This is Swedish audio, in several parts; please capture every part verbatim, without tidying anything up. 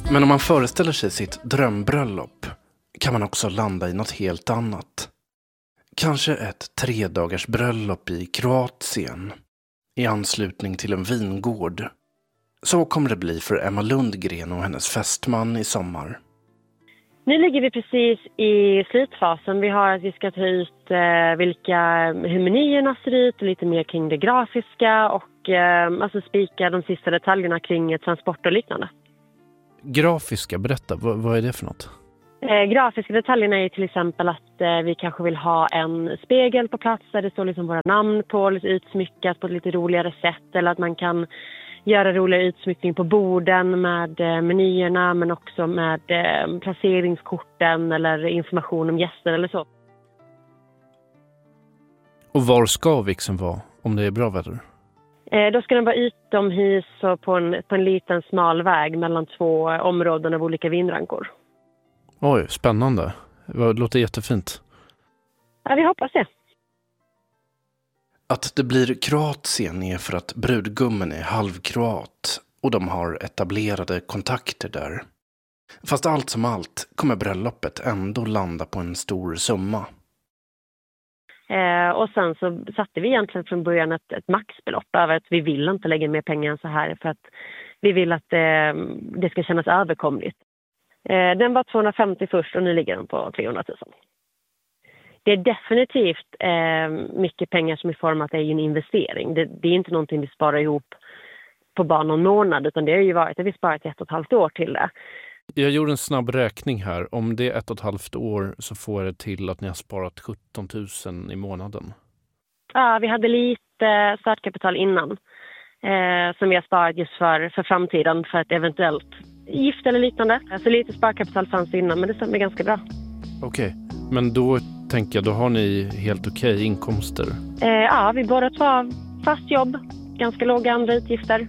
Men om man föreställer sig sitt drömbröllop kan man också landa i något helt annat. Kanske ett tre dagars bröllop i Kroatien i anslutning till en vingård. Så kommer det bli för Emma Lundgren och hennes fästman i sommar. Nu ligger vi precis i slutfasen. Vi har att vi ska ta ut eh, vilka, hur menyerna ser ut och lite mer kring det grafiska och eh, alltså spika de sista detaljerna kring transport och liknande. Grafiska, berätta, vad, vad är det för något? Eh, grafiska detaljerna är till exempel att eh, vi kanske vill ha en spegel på plats där det står liksom våra namn på, lite utsmyckat på ett lite roligare sätt, eller att man kan göra rolig utsmyckning på borden med eh, menyerna men också med eh, placeringskorten eller information om gäster eller så. Och var ska vigseln vara om det är bra väder? Eh, då ska den vara utomhus och på en, på en liten smal väg mellan två områden av olika vinrankor. Oj, spännande. Det låter jättefint. Ja, vi hoppas det. Att det blir Kroatien är för att brudgummen är halvkroat och de har etablerade kontakter där. Fast allt som allt kommer bröllopet ändå landa på en stor summa. Eh, och sen så satte vi egentligen från början ett, ett maxbelopp över att vi vill inte lägga mer pengar än så här för att vi vill att eh, det ska kännas överkomligt. Eh, den var tvåhundrafemtio först och nu ligger den på trehundratusen. Det är definitivt eh, mycket pengar som är format i en investering. Det, det är inte någonting vi sparar ihop på bara någon månad utan det har ju varit att vi sparat ett och ett halvt år till det. Jag gjorde en snabb räkning här. Om det är ett och ett halvt år så får det till att ni har sparat sjutton tusen i månaden. Ja, vi hade lite startkapital innan eh, som vi har sparat just för, för framtiden för att eventuellt gift eller liknande. Så lite sparkapital fanns innan men det stämmer ganska bra. Okej, okay. Men då tänker jag, då har ni helt okej okay inkomster? Eh, ja, vi båda två har fast jobb, ganska låga andra utgifter.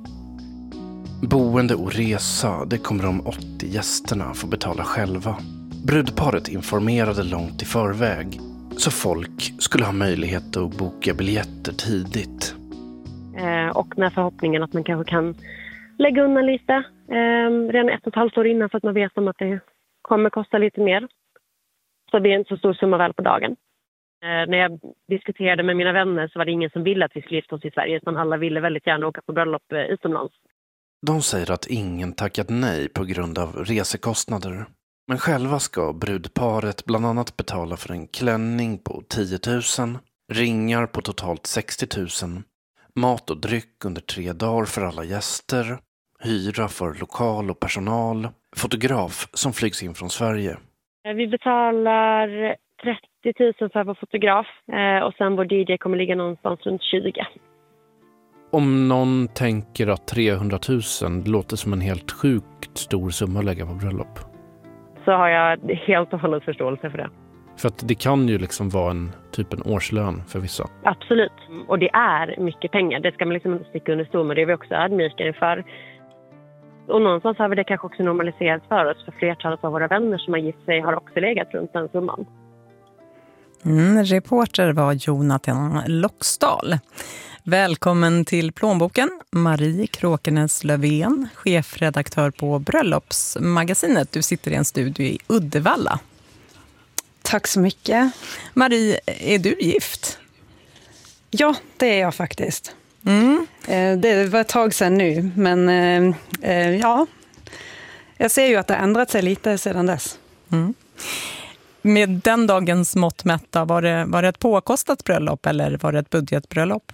Boende och resa, det kommer de åttio gästerna få betala själva. Brudparet informerade långt i förväg, så folk skulle ha möjlighet att boka biljetter tidigt. Eh, och med förhoppningen att man kanske kan lägga undan lite eh, redan ett och ett halvt år innan för att man vet om att det kommer kosta lite mer. Så det blir inte så stor summa väl på dagen. Eh, när jag diskuterade med mina vänner så var det ingen som ville att vi skulle gifta oss i Sverige utan alla ville väldigt gärna åka på bröllop eh, utomlands. De säger att ingen tackat nej på grund av resekostnader. Men själva ska brudparet bland annat betala för en klänning på tio tusen, ringar på totalt sextio tusen, mat och dryck under tre dagar för alla gäster, hyra för lokal och personal, fotograf som flygs in från Sverige. Vi betalar trettio tusen för vår fotograf och sen vår D J kommer ligga någonstans runt tjugo. Om någon tänker att trehundratusen låter som en helt sjukt stor summa att lägga på bröllop. Så har jag helt och hållet förståelse för det. För att det kan ju liksom vara en typ en årslön för vissa. Absolut. Och det är mycket pengar. Det ska man liksom inte sticka under stol med. Det är vi också ödmjuka inför. Och någonstans har vi det kanske också normaliserat för oss. För flertalet av våra vänner som har gift sig har också legat runt den summan. Mm, reporter var Jonathan Loxdal. Välkommen till Plånboken, Marie Kråkenes Lövén, chefredaktör på Bröllopsmagasinet. Du sitter i en studio i Uddevalla. Tack så mycket. Marie, är du gift? Ja, det är jag faktiskt. Mm. Det var ett tag sedan nu, men ja, jag ser ju att det har ändrat sig lite sedan dess. Mm. Med den dagens mått mätta, var det, var det ett påkostat bröllop eller var det ett budgetbröllop?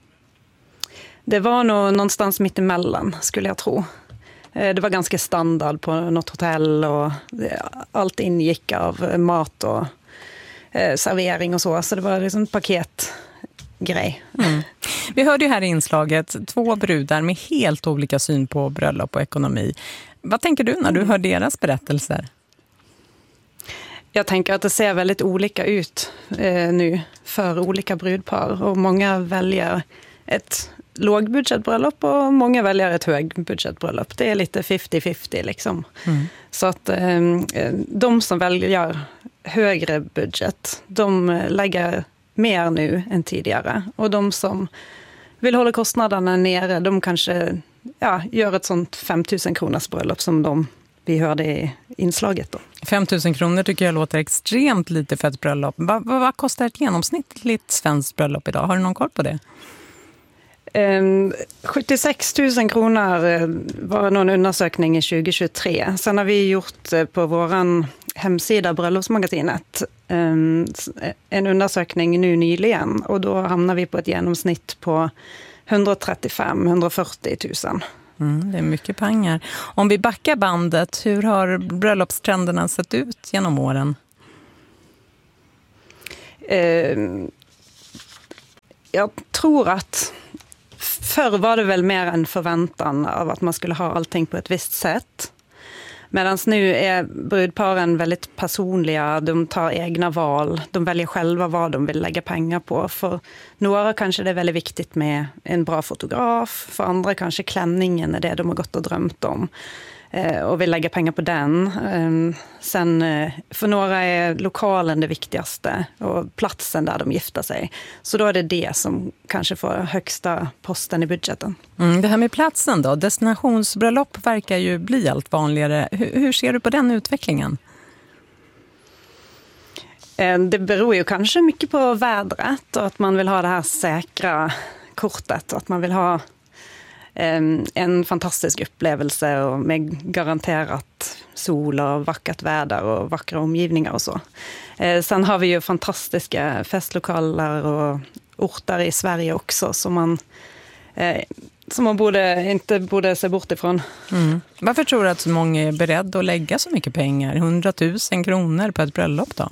Det var nog någonstans mitt emellan, skulle jag tro. Det var ganska standard på något hotell och allt ingick av mat och servering och så. Så det var liksom ett paketgrej. Mm. Vi hörde ju här i inslaget två brudar med helt olika syn på bröllop och ekonomi. Vad tänker du när du hör deras berättelser? Jag tänker att det ser väldigt olika ut eh, nu för olika brudpar. Och många väljer ett lågbudgetbröllop och många väljer ett högbudgetbröllop. Det är lite femtio femtio liksom. Mm. Så att eh, de som väljer högre budget, de lägger mer nu än tidigare. Och de som vill hålla kostnaderna nere, de kanske ja, gör ett sånt fem tusen kronors bröllop som de vi hörde i inslaget då. fem tusen kronor tycker jag låter extremt lite för ett bröllop. Vad, vad, vad kostar ett genomsnittligt svenskt bröllop idag? Har du någon koll på det? Um, sjuttiosex tusen kronor var någon undersökning i tjugo tjugotre. Sen har vi gjort på vår hemsida Bröllopsmagasinet um, en undersökning nu nyligen. Och då hamnar vi på ett genomsnitt på etthundratrettiofem till etthundrafyrtio tusen. Mm, det är mycket pengar. Om vi backar bandet, hur har bröllopstrenderna sett ut genom åren? Um, jag tror att förr var det väl mer en förväntan av att man skulle ha allting på ett visst sätt. Medan nu är brudparen väldigt personliga, de tar egna val, de väljer själva vad de vill lägga pengar på. För några kanske det är väldigt viktigt med en bra fotograf, för andra kanske klänningen är det de har gått och drömt om och vill lägga pengar på den. Sen för några är lokalen det viktigaste och platsen där de gifter sig. Så då är det det som kanske får högsta posten i budgeten. Mm, det här med platsen då, destinationsbröllop verkar ju bli allt vanligare. Hur, hur ser du på den utvecklingen? Det beror ju kanske mycket på vädret och att man vill ha det här säkra kortet. Att man vill ha en fantastisk upplevelse och med garanterat sol och vackert väder och vackra omgivningar och så. Sen har vi ju fantastiska festlokaler och orter i Sverige också som man, som man borde, inte borde se bort ifrån. Mm. Varför tror du att så många är beredda att lägga så mycket pengar? hundratusen kronor på ett bröllop då?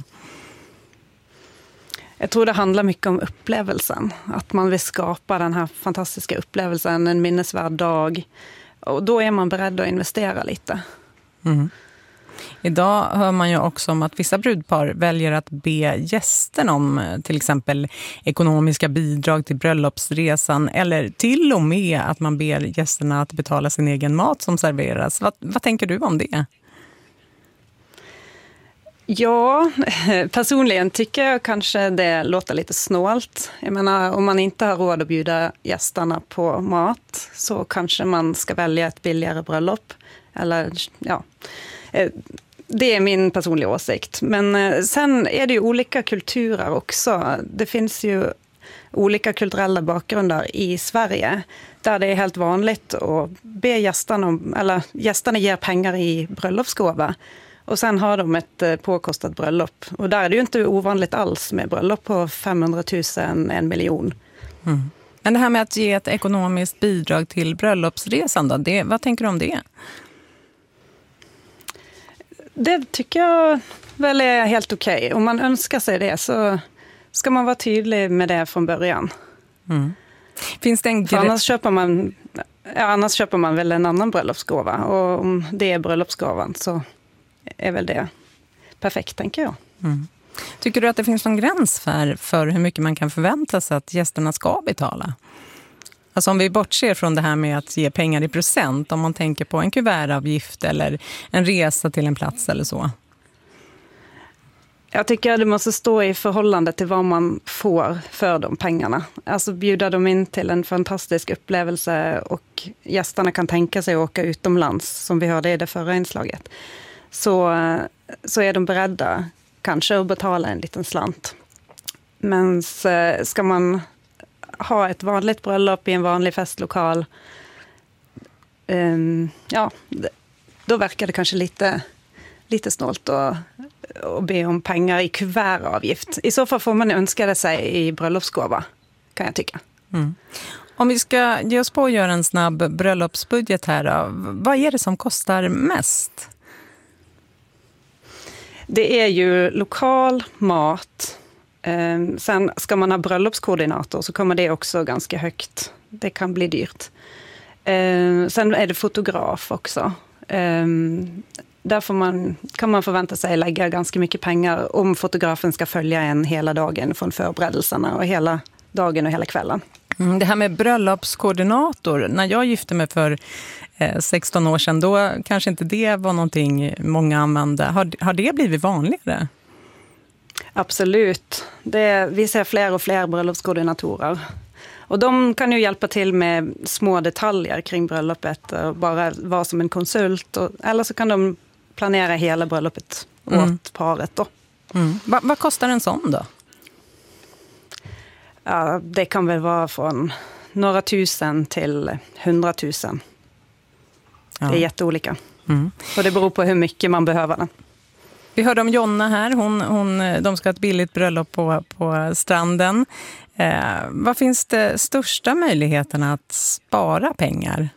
Jag tror det handlar mycket om upplevelsen. Att man vill skapa den här fantastiska upplevelsen, en minnesvärd dag. Och då är man beredd att investera lite. Mm. Idag hör man ju också om att vissa brudpar väljer att be gästen om till exempel ekonomiska bidrag till bröllopsresan. Eller till och med att man ber gästerna att betala sin egen mat som serveras. Vad, vad tänker du om det? Ja, personligen tycker jag kanske det låter lite snålt. Jag menar, om man inte har råd att bjuda gästerna på mat så kanske man ska välja ett billigare bröllop. Eller, ja, det är min personliga åsikt. Men sen är det ju olika kulturer också. Det finns ju olika kulturella bakgrunder i Sverige där det är helt vanligt att be gästerna om, eller gästerna ger pengar i bröllopsgåva. Och sen har de ett påkostat bröllop. Och där är det ju inte ovanligt alls med bröllop på femhundratusen, en miljon. Mm. Men det här med att ge ett ekonomiskt bidrag till bröllopsresan då, det, vad tänker du om det? Det tycker jag väl är helt okej. Okay. Om man önskar sig det så ska man vara tydlig med det från början. Mm. Finns det en gre- annars köper man, ja, annars köper man väl en annan bröllopsgåva. Och om det är bröllopsgåvan så är väl det perfekt, tänker jag. Mm. Tycker du att det finns någon gräns för, för hur mycket man kan förvänta sig att gästerna ska betala? Alltså om vi bortser från det här med att ge pengar i procent, om man tänker på en kuvertavgift eller en resa till en plats eller så. Jag tycker att det måste stå i förhållande till vad man får för de pengarna. Alltså bjuda dem in till en fantastisk upplevelse och gästerna kan tänka sig att åka utomlands, som vi hörde i det förra inslaget. Så, så är de beredda kanske att betala en liten slant. Men ska man ha ett vanligt bröllop i en vanlig festlokal, um, ja, då verkar det kanske lite, lite snålt att, att be om pengar i kuvertavgift. I så fall får man önska det sig i bröllopsgåva, kan jag tycka. Mm. Om vi ska ge oss på att göra en snabb bröllopsbudget här då, vad är det som kostar mest? Det är ju lokal, mat. Eh, sen ska man ha bröllopskoordinator så kommer det också ganska högt. Det kan bli dyrt. Eh, sen är det fotograf också. Eh, där får man, kan man förvänta sig lägga ganska mycket pengar om fotografen ska följa en hela dagen från förberedelserna och hela dagen och hela kvällen. Mm, det här med bröllopskoordinator, när jag gifte mig för eh, sexton år sedan, då kanske inte det var någonting många använde. Har, har det blivit vanligare? Absolut. Det, vi ser fler och fler bröllopskoordinatorer. Och de kan ju hjälpa till med små detaljer kring bröllopet och bara vara som en konsult. Och, eller så kan de planera hela bröllopet Mm. åt paret då. Mm. Va, vad kostar en sån då? Ja, det kan väl vara från några tusen till hundratusen. Ja. Det är jätteolika. Mm. Och det beror på hur mycket man behöver den. Vi hörde om Jonna här. Hon, hon, de ska ha ett billigt bröllop på, på stranden. Eh, vad finns det största möjligheterna att spara pengar?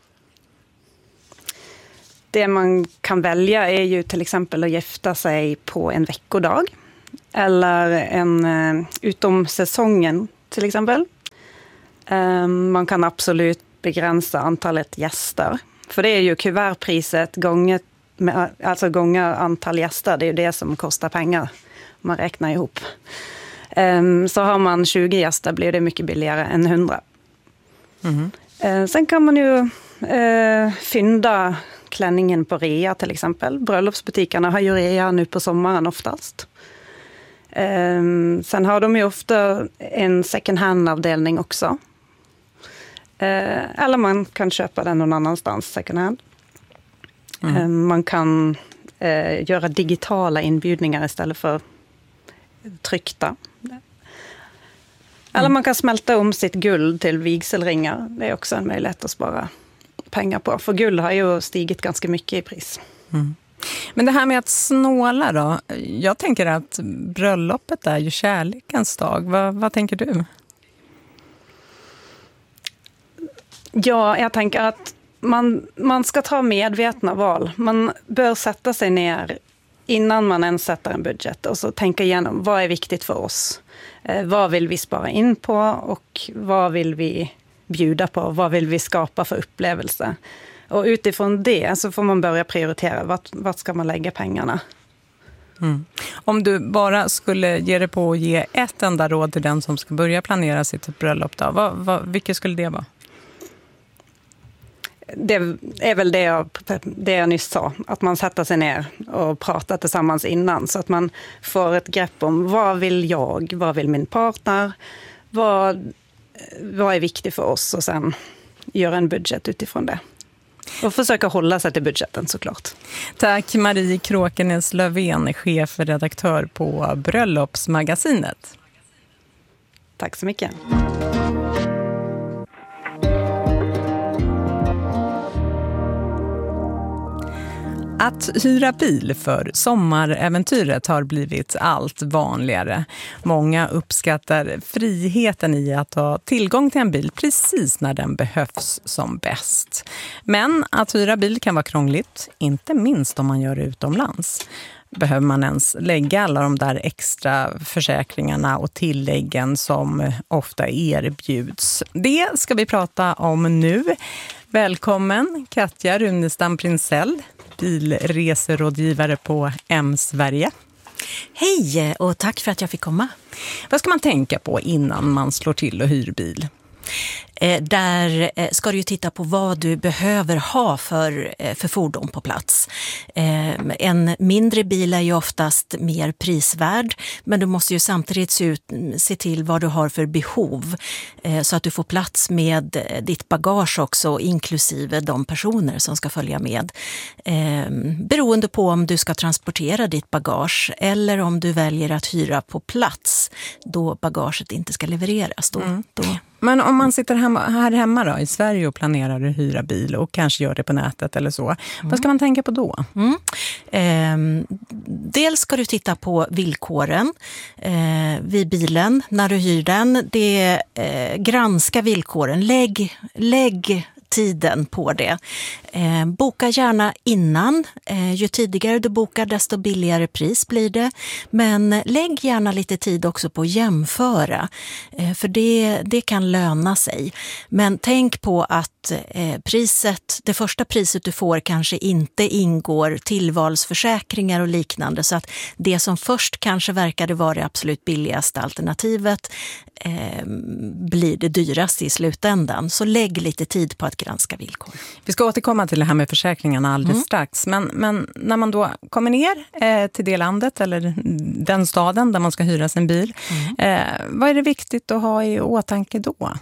Det man kan välja är ju till exempel att gifta sig på en veckodag. Eller en uh, utom säsongen till exempel. Um, man kan absolut begränsa antalet gäster. För det är ju kuvertpriset gånger, alltså gånger antal gäster. Det är ju det som kostar pengar. Man räknar ihop. Um, så har man tjugo gäster blir det mycket billigare än hundra. Mm. Uh, sen kan man ju uh, fynda klänningen på rea till exempel. Bröllopsbutikerna har ju rea nu på sommaren oftast. Um, sen har de ju ofta en second hand-avdelning också. Uh, eller man kan köpa den någon annanstans second hand. Mm. Um, man kan uh, göra digitala inbjudningar istället för tryckta. Mm. Eller man kan smälta om sitt guld till vigselringar. Det är också en möjlighet att spara pengar på. För guld har ju stigit ganska mycket i pris. Mm. Men det här med att snåla då. Jag tänker att bröllopet är ju kärlekens dag. Vad, vad tänker du? Ja, jag tänker att man, man ska ta medvetna val. Man bör sätta sig ner innan man ens sätter en budget och så tänka igenom vad är viktigt för oss. Eh, vad vill vi spara in på och vad vill vi bjuda på? Vad vill vi skapa för upplevelse? Och utifrån det så får man börja prioritera. Vart, vart ska man lägga pengarna? Mm. Om du bara skulle ge dig på att ge ett enda råd till den som ska börja planera sitt bröllop då, vad, vad, vilket skulle det vara? Det är väl det jag, det jag nyss sa. Att man sätter sig ner och pratar tillsammans innan. Så att man får ett grepp om vad vill jag, vad vill min partner, vad, vad är viktigt för oss och sen göra en budget utifrån det. Och försöka hålla sig till budgeten såklart. Tack Marie Kråkenes Lövén, chefredaktör på Bröllopsmagasinet. Tack så mycket. Att hyra bil för sommaräventyret har blivit allt vanligare. Många uppskattar friheten i att ha tillgång till en bil precis när den behövs som bäst. Men att hyra bil kan vara krångligt, inte minst om man gör det utomlands. Behöver man ens lägga alla de där extra försäkringarna och tilläggen som ofta erbjuds? Det ska vi prata om nu. Välkommen Katja Runestam Prinsell, bilreserådgivare på M-Sverige. Hej och tack för att jag fick komma. Vad ska man tänka på innan man slår till och hyr bil? Eh, där eh, ska du ju titta på vad du behöver ha för, eh, för fordon på plats. Eh, en mindre bil är ju oftast mer prisvärd, men du måste ju samtidigt se, ut, se till vad du har för behov eh, så att du får plats med eh, ditt bagage också, inklusive de personer som ska följa med. Eh, beroende på om du ska transportera ditt bagage eller om du väljer att hyra på plats då bagaget inte ska levereras. Då, Mm. då. Men om man sitter hemma, här hemma då, i Sverige och planerar att hyra bil och kanske gör det på nätet eller så. Mm. Vad ska man tänka på då? Mm. Eh, dels ska du titta på villkoren eh, vid bilen när du hyr den. Det eh, granska villkoren. Lägg, lägg tiden på det. Eh, boka gärna innan. Eh, ju tidigare du bokar desto billigare pris blir det. Men lägg gärna lite tid också på att jämföra. Eh, för det, det kan löna sig. Men tänk på att eh, priset, det första priset du får kanske inte ingår tillvalsförsäkringar och liknande. Så att det som först kanske verkade vara det absolut billigaste alternativet eh, blir det dyraste i slutändan. Så lägg lite tid på att granska villkor. Vi ska återkomma till det här med försäkringarna alldeles mm. strax. Men, men när man då kommer ner eh, till det landet eller den staden där man ska hyra sin bil. Mm. Eh, vad är det viktigt att ha i åtanke då?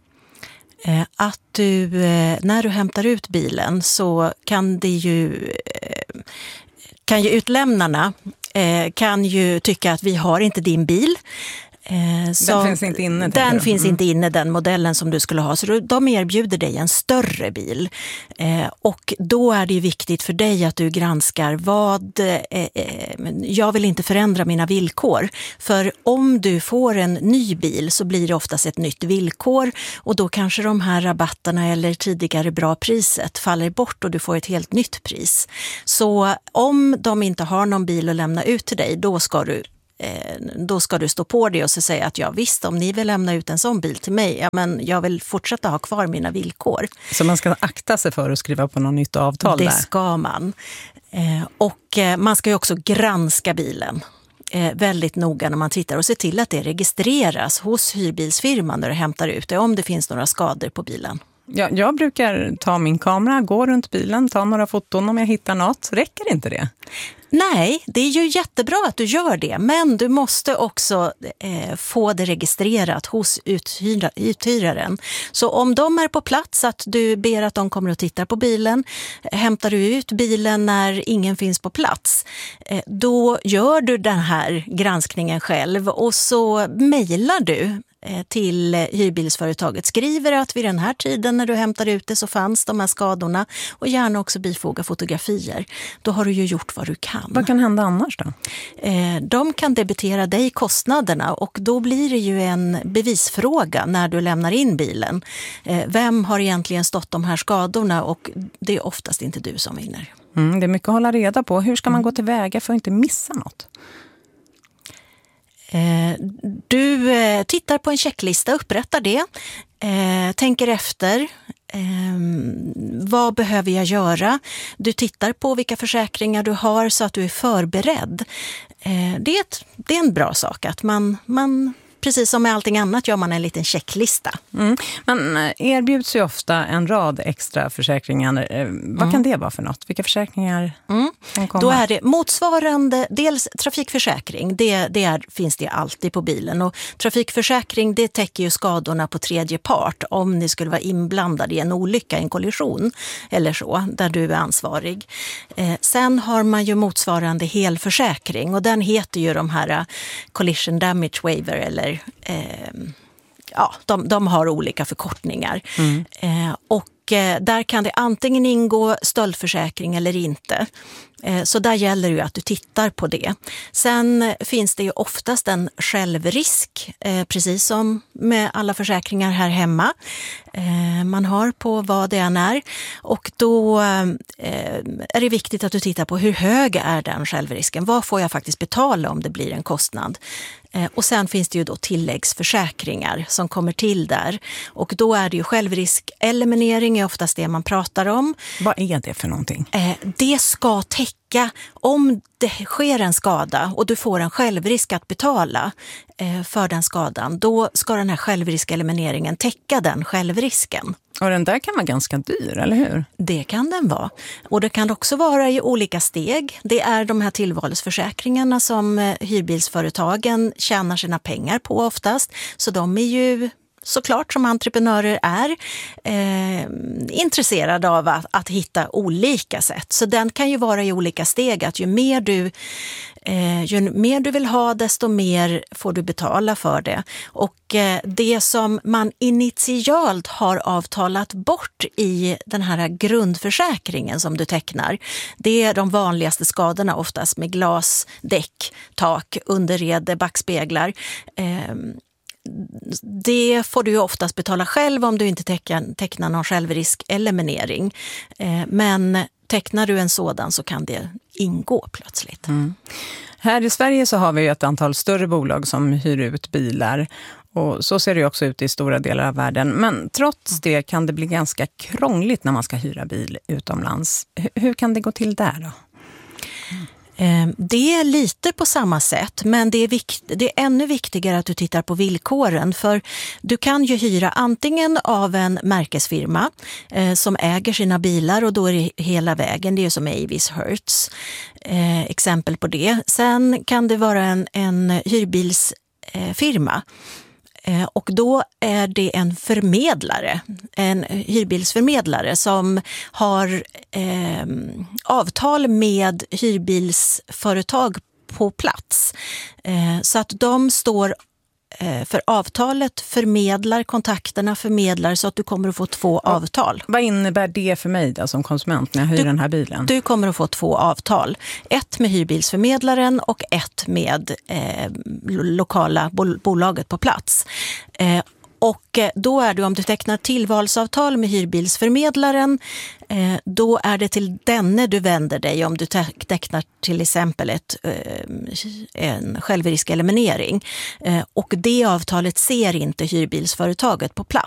Eh, att du, eh, när du hämtar ut bilen så kan det ju... Eh, kan ju utlämnarna eh, kan ju tycka att vi har inte din bil. Eh, den finns inte inne. Den du. finns mm. inte inne, den modellen som du skulle ha. Så de erbjuder dig en större bil. Eh, och då är det ju viktigt för dig att du granskar vad... Eh, eh, jag vill inte förändra mina villkor. För om du får en ny bil så blir det oftast ett nytt villkor. Och då kanske de här rabatterna eller tidigare bra priset faller bort och du får ett helt nytt pris. Så om de inte har någon bil att lämna ut till dig, då ska du då ska du stå på det och så säga att ja visst, om ni vill lämna ut en sån bil till mig, ja, men jag vill fortsätta ha kvar mina villkor. Så man ska akta sig för att skriva på något nytt avtal det där? Det ska man. Och man ska ju också granska bilen väldigt noga när man tittar och se till att det registreras hos hyrbilsfirman när du hämtar ut det, om det finns några skador på bilen. Ja, jag brukar ta min kamera, gå runt bilen, ta några foton om jag hittar något. Räcker inte det? Nej, det är ju jättebra att du gör det, men du måste också eh, få det registrerat hos uthyra, uthyraren. Så om de är på plats, att du ber att de kommer och tittar på bilen, hämtar du ut bilen när ingen finns på plats, eh, då gör du den här granskningen själv och så mejlar du till hyrbilsföretaget, skriver att vid den här tiden när du hämtar ut det så fanns de här skadorna, och gärna också bifoga fotografier. Då har du ju gjort vad du kan. Vad kan hända annars då? De kan debitera dig kostnaderna, och då blir det ju en bevisfråga när du lämnar in bilen. Vem har egentligen stått de här skadorna, och det är oftast inte du som vinner. Mm, det är mycket att hålla reda på. Hur ska man gå tillväga för att inte missa något? Du tittar på en checklista, upprättar det, tänker efter, vad behöver jag göra? Du tittar på vilka försäkringar du har så att du är förberedd. Det är, ett, det är en bra sak att man... man precis som med allting annat gör man en liten checklista. Mm. Man erbjuds ju ofta en rad extra försäkringar. Vad mm. kan det vara för något? Vilka försäkringar mm. kan komma? Då är det motsvarande, dels trafikförsäkring, det, det är, finns det alltid på bilen. Och trafikförsäkring, det täcker ju skadorna på tredje part om ni skulle vara inblandade i en olycka, en kollision eller så, där du är ansvarig. Eh, sen har man ju motsvarande helförsäkring, och den heter ju de här collision damage waiver eller Eh, ja, de, de har olika förkortningar. Mm. Eh, och eh, där kan det antingen ingå stöldförsäkring eller inte. Eh, så där gäller det ju att du tittar på det. Sen finns det ju oftast en självrisk, eh, precis som med alla försäkringar här hemma. Eh, man har på vad det än är. Och då eh, är det viktigt att du tittar på hur hög är den självrisken. Vad får jag faktiskt betala om det blir en kostnad? Och sen finns det ju då tilläggsförsäkringar som kommer till där. Och då är det ju självriskeliminering är oftast det man pratar om. Vad är det för någonting? Det ska täcka om det sker en skada och du får en självrisk att betala för den skadan. Då ska den här självriskelimineringen täcka den självrisken. Och den där kan vara ganska dyr, eller hur? Det kan den vara. Och det kan också vara i olika steg. Det är de här tillvalsförsäkringarna som hyrbilsföretagen tjänar sina pengar på oftast. Så de är ju såklart som entreprenörer är eh, intresserade av att, att hitta olika sätt. Så den kan ju vara i olika steg. Att ju mer du, eh, ju mer du vill ha, desto mer får du betala för det. Och eh, det som man initialt har avtalat bort i den här grundförsäkringen som du tecknar, det är de vanligaste skadorna oftast med glas, däck, tak, underrede, backspeglar. Eh, Det får du ju oftast betala själv om du inte tecknar, tecknar någon självriskeliminering. Eh, men tecknar du en sådan så kan det ingå plötsligt. Mm. Här i Sverige så har vi ett antal större bolag som hyr ut bilar. Och så ser det också ut i stora delar av världen. Men trots det kan det bli ganska krångligt när man ska hyra bil utomlands. H- hur kan det gå till där då? Mm. Det är lite på samma sätt, men det är, vikt, det är ännu viktigare att du tittar på villkoren. För du kan ju hyra antingen av en märkesfirma eh, som äger sina bilar, och då är det hela vägen. Det är ju som Avis Hertz, eh, exempel på det. Sen kan det vara en, en hyrbilsfirma Eh, och då är det en förmedlare, en hyrbilsförmedlare som har eh, avtal med hyrbilsföretag på plats. Eh, så att de står för avtalet, förmedlar kontakterna, förmedlar så att du kommer att få två avtal. Vad innebär det för mig då, som konsument när jag hyr du, den här bilen? Du kommer att få två avtal. Ett med hyrbilsförmedlaren och ett med eh, lokala bol- bolaget på plats. Eh, Och då är det, om du tecknar tillvalsavtal med hyrbilsförmedlaren, eh, då är det till denne du vänder dig om du tecknar till exempel ett, eh, en självriskeliminering. Eh, och det avtalet ser inte hyrbilsföretaget på plats.